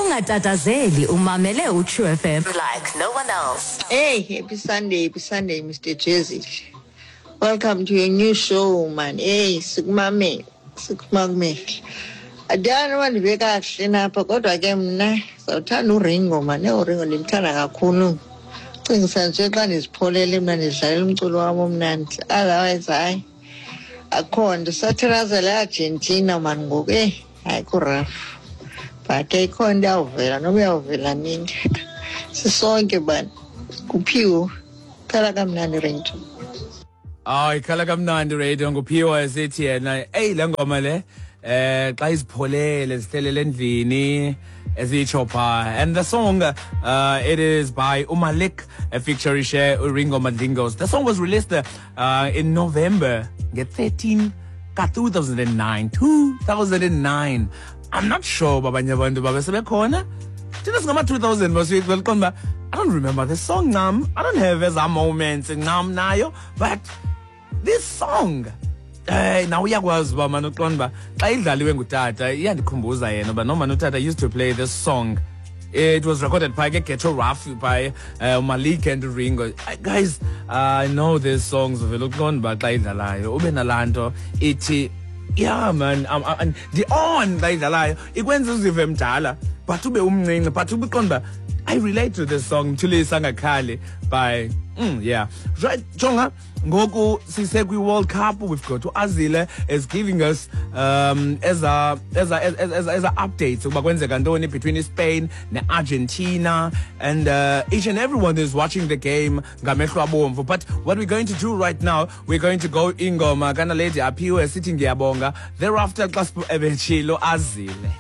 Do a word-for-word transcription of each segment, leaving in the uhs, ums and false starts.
Ungatatazeli umamele uTrue F M like no one else. Hey, happy Sunday, happy Sunday, Mister Jazzy. Welcome to your new show, man. Hey, Sukmame, Sukmame. Adana wandibeka kahle napha kodwa ke mina sawuthanda uRingo man. uRingo ndimthanda kakhulu. Cingisa nje xa ndizipholele mina ndidlalela umculo wami omnandi. Otherwise hayi akho ndisathirazela eArgentina man ngoku eh hayi kuraf. But ayikho into yawuvela noma uyawuvela nini. Sisonke bani. Kuphiwo khala kamnandi Ringo. Ay khala kamnandi radio nguphiwa esithi yena hey le ngoma le eh xa izipholele zihlelela endlini eziychopha, and the song uh it is by Umalik uh, featuring Share Ringo Mandingos. The song was released uh in November get thirteen ka two thousand nine two thousand nine. I'm not sure babanye abantu babe sebekhona thina singama two thousand basithi welcome. I don't remember the song now. I don't have as a moments now nayo, but this song eh now uyakwazi ba manje uqonda ba xa idlaliwe ngutata iyandikhumbuza yena ba noma utata used to play this song. It was recorded by Ghetto Rough by uh, Malik and Ringo. Uh, guys, uh, I know these songs of uqonda ba xa idlalayo ube nalanto ithi yeah man um, um, the on xa idlalayo ikwenza uzive mdala but ube umncinci but ubuqonda I relate to this song Mthuli Sangakhali by mm, yeah right jonga ngoku sise kwi World Cup. We've got uAzile is giving us um as a as a as a, as a updates uba kwenzeka ntoni between Spain ne Argentina, and uh, each and everyone is watching the game ngamehlo abomvu. But what we're going to do right now, we're going to go ingoma kana lady aphiwe sithi ngiyabonga. Thereafter xa ebechilo Azile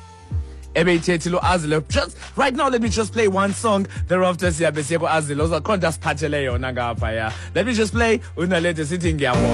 just right now, let me just play one song. Thereafter, siyabe siye ku Azile. Uzakhona siphathele yona ngapha ya. Let me just play unalete sithi ngiyabonga.